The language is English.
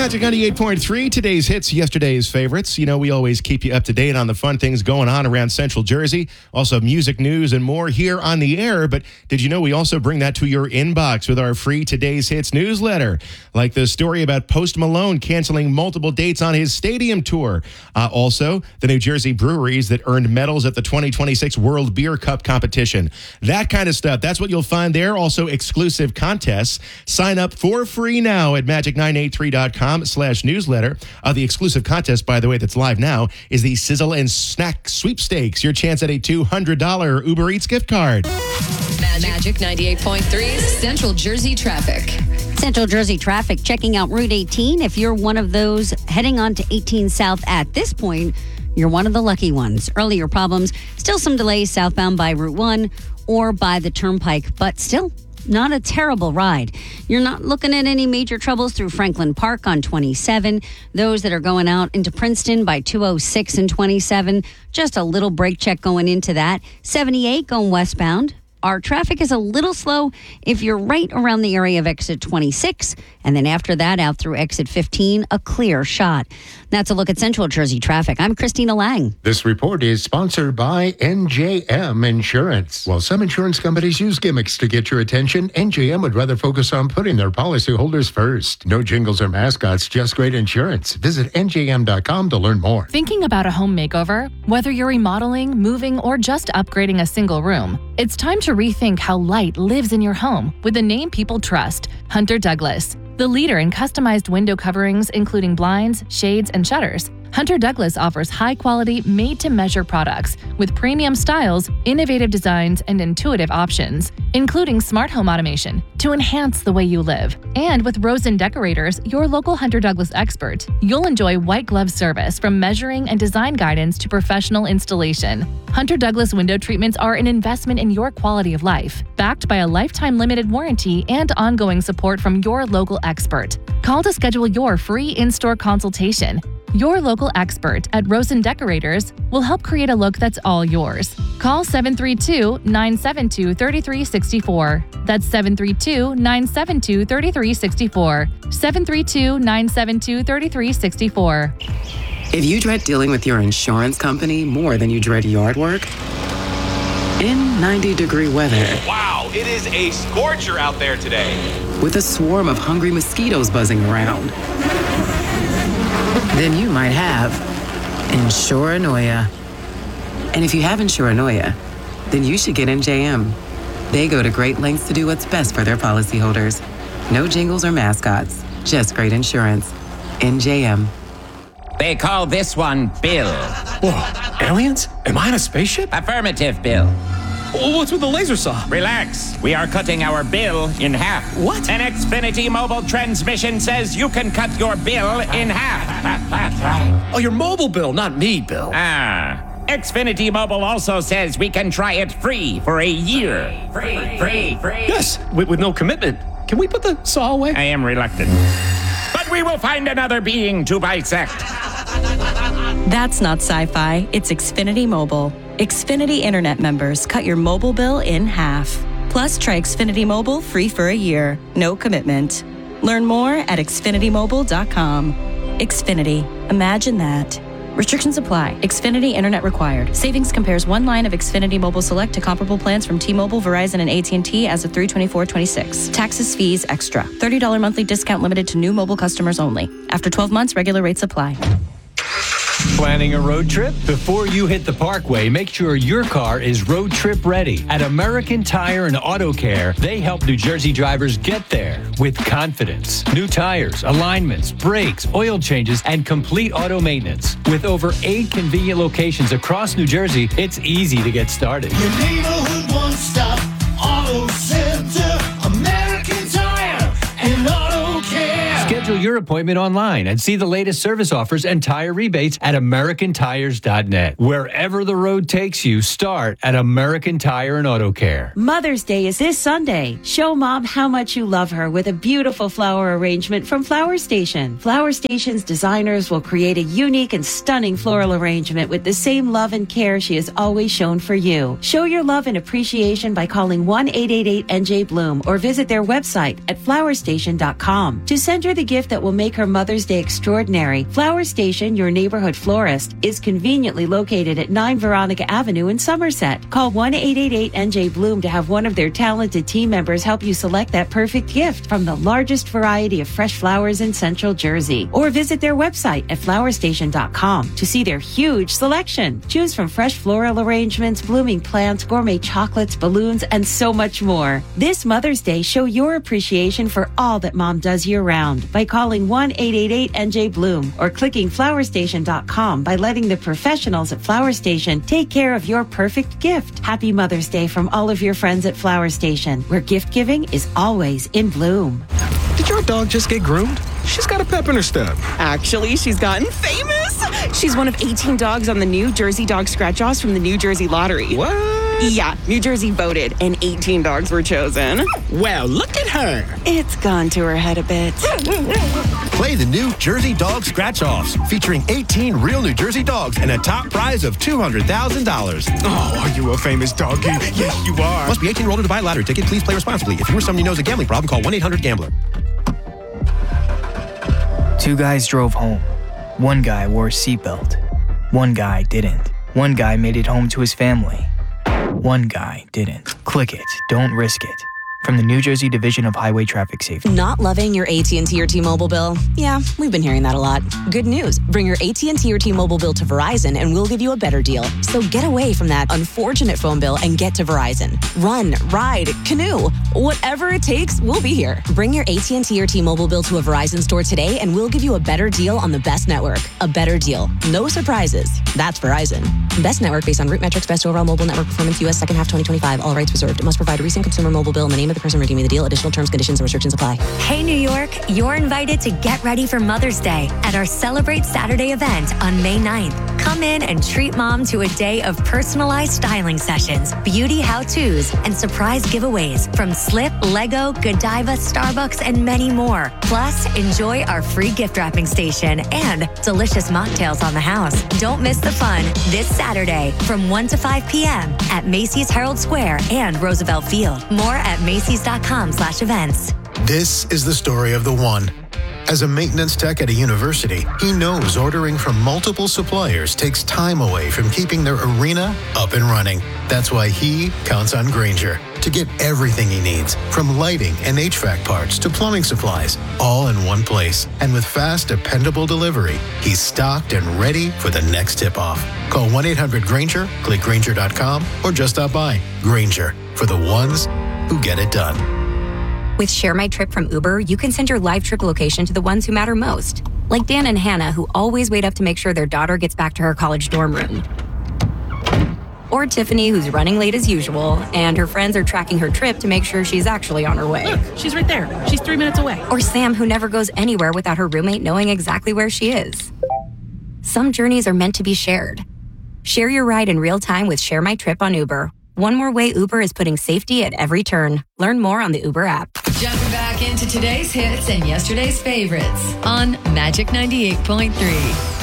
Magic 98.3, today's hits, yesterday's favorites. You know, we always keep you up to date on the fun things going on around Central Jersey. Also, music news and more here on the air. But did you know we also bring that to your inbox with our free Today's Hits newsletter? Like the story about Post Malone canceling multiple dates on his stadium tour. Also, the New Jersey breweries that earned medals at the 2026 World Beer Cup competition. That kind of stuff. That's what you'll find there. Also, exclusive contests. Sign up for free now at magic983.com/newsletter. The exclusive contest, by the way, that's live now is the Sizzle and Snack Sweepstakes. Your chance at a $200 Uber Eats gift card. Magic 98.3 Central Jersey traffic. Central Jersey traffic checking out Route 18. If you're one of those heading on to 18 South at this point, you're one of the lucky ones. Earlier problems, still some delays southbound by Route 1 or by the Turnpike, but still not a terrible ride. You're not looking at any major troubles through Franklin Park on 27. Those that are going out into Princeton by 206 and 27, just a little brake check going into that. 78 going westbound. Our traffic is a little slow if you're right around the area of exit 26, and then after that out through exit 15, a clear shot. That's a look at Central Jersey traffic. I'm Christina Lang. This report is sponsored by NJM Insurance. While some insurance companies use gimmicks to get your attention, NJM would rather focus on putting their policyholders first. No jingles or mascots, just great insurance. Visit NJM.com to learn more. Thinking about a home makeover? Whether you're remodeling, moving, or just upgrading a single room, it's time to rethink how light lives in your home with the name people trust, Hunter Douglas. The leader in customized window coverings, including blinds, shades, and shutters, Hunter Douglas offers high-quality, made-to-measure products with premium styles, innovative designs, and intuitive options, including smart home automation to enhance the way you live. And with Rosen Decorators, your local Hunter Douglas expert, you'll enjoy white glove service from measuring and design guidance to professional installation. Hunter Douglas window treatments are an investment in your quality of life, backed by a lifetime limited warranty and ongoing support from your local expert. Call to schedule your free in-store consultation. Your local expert at Rosen Decorators will help create a look that's all yours. Call 732-972-3364. That's 732-972-3364. 732-972-3364. If you dread dealing with your insurance company more than you dread yard work, in 90-degree weather. Wow, it is a scorcher out there today. With a swarm of hungry mosquitoes buzzing around. Then you might have Insuranoia. And if you have Insuranoia, then you should get NJM. They go to great lengths to do what's best for their policyholders. No jingles or mascots, just great insurance. NJM. They call this one Bill. Whoa, aliens? Am I in a spaceship? Affirmative, Bill. What's with the laser saw? Relax. We are cutting our bill in half. What? An Xfinity mobile transmission says you can cut your bill in half. Oh, your mobile bill, not me, Bill. Xfinity Mobile also says we can try it free for a year. Free. Yes, with no commitment. Can we put the saw away? I am reluctant. But we will find another being to bisect. That's not sci-fi. It's Xfinity Mobile. Xfinity Internet members cut your mobile bill in half. Plus, try Xfinity Mobile free for a year. No commitment. Learn more at xfinitymobile.com. Xfinity. Imagine that. Restrictions apply. Xfinity Internet required. Savings compares one line of Xfinity Mobile Select to comparable plans from T-Mobile, Verizon, and AT&T as of 3/24/26. Taxes, fees, extra. $30 monthly discount limited to new mobile customers only. After 12 months, regular rates apply. Planning a road trip? Before you hit the parkway, make sure your car is road trip ready. At American Tire and Auto Care, they help New Jersey drivers get there with confidence. New tires, alignments, brakes, oil changes, and complete auto maintenance. With over 8 convenient locations across New Jersey, it's easy to get started. Your neighborhood one-stop auto center, American Tire and Auto Care. Schedule your appointment online and see the latest service offers and tire rebates at americantires.net. Wherever the road takes you, start at American Tire and Auto Care. Mother's Day is this Sunday. Show Mom how much you love her with a beautiful flower arrangement from Flower Station. Flower Station's designers will create a unique and stunning floral arrangement with the same love and care she has always shown for you. Show your love and appreciation by calling 1-888-NJ-BLOOM or visit their website at flowerstation.com. To send her the gift gift that will make her Mother's Day extraordinary. Flower Station, your neighborhood florist, is conveniently located at 9 Veronica Avenue in Somerset. Call 1-888-NJ-BLOOM to have one of their talented team members help you select that perfect gift from the largest variety of fresh flowers in Central Jersey. Or visit their website at flowerstation.com to see their huge selection. Choose from fresh floral arrangements, blooming plants, gourmet chocolates, balloons, and so much more. This Mother's Day, show your appreciation for all that Mom does year-round by calling 1-888-NJ-BLOOM or clicking flowerstation.com by letting the professionals at Flower Station take care of your perfect gift. Happy Mother's Day from all of your friends at Flower Station, where gift giving is always in bloom. Did your dog just get groomed? She's got a pep in her step. Actually, she's gotten famous. She's one of 18 dogs on the New Jersey Dog Scratch-Offs from the New Jersey Lottery. What? Yeah, New Jersey voted, and 18 dogs were chosen. Well, look at her. It's gone to her head a bit. Play the New Jersey Dog Scratch-Offs, featuring 18 real New Jersey dogs and a top prize of $200,000. Oh, are you a famous doggy? Yes, you are. Must be 18 years old to buy a lottery ticket. Please play responsibly. If you or someone you know has a gambling problem, call 1-800-GAMBLER. Two guys drove home. One guy wore a seatbelt. One guy didn't. One guy made it home to his family. One guy didn't. Click it. Don't risk it. From the New Jersey Division of Highway Traffic Safety. Not loving your AT&T or T-Mobile bill? Yeah, we've been hearing that a lot. Good news. Bring your AT&T or T-Mobile bill to Verizon and we'll give you a better deal. So get away from that unfortunate phone bill and get to Verizon. Run, ride, canoe. Whatever it takes, we'll be here. Bring your AT&T or T-Mobile bill to a Verizon store today and we'll give you a better deal on the best network. A better deal. No surprises. That's Verizon. Best network based on root metrics, best overall mobile network performance, U.S. second half 2025. All rights reserved. It must provide a recent consumer mobile bill in the name of the person redeeming the deal. Additional terms, conditions, and restrictions apply. Hey, New York, you're invited to get ready for Mother's Day at our Celebrate Saturday event on May 9th. Come in and treat Mom to a day of personalized styling sessions, beauty how-tos, and surprise giveaways from Slip, Lego, Godiva, Starbucks, and many more. Plus, enjoy our free gift wrapping station and delicious mocktails on the house. Don't miss the fun this Saturday from 1 to 5 p.m. at Macy's Herald Square and Roosevelt Field. More at Macy's.com/events. This is the story of the one. As a maintenance tech at a university, he knows ordering from multiple suppliers takes time away from keeping their arena up and running. That's why he counts on Grainger to get everything he needs, from lighting and HVAC parts to plumbing supplies, all in one place. And with fast, dependable delivery, he's stocked and ready for the next tip-off. Call 1-800-GRAINGER, click Grainger.com, or just stop by. Grainger, for the ones who get it done. With Share My Trip from Uber, you can send your live trip location to the ones who matter most. Like Dan and Hannah, who always wait up to make sure their daughter gets back to her college dorm room. Or Tiffany, who's running late as usual, and her friends are tracking her trip to make sure she's actually on her way. Look, she's right there. She's 3 minutes away. Or Sam, who never goes anywhere without her roommate knowing exactly where she is. Some journeys are meant to be shared. Share your ride in real time with Share My Trip on Uber. One more way Uber is putting safety at every turn. Learn more on the Uber app. Jumping back into today's hits and yesterday's favorites on Magic 98.3.